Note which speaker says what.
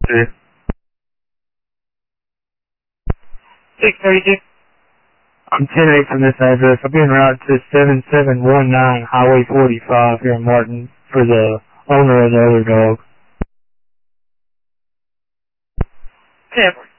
Speaker 1: 632.
Speaker 2: I'm 10-8 from this address. I'll be en route to 7719 Highway 45 here in Martin for the owner of the other dog.
Speaker 1: 10.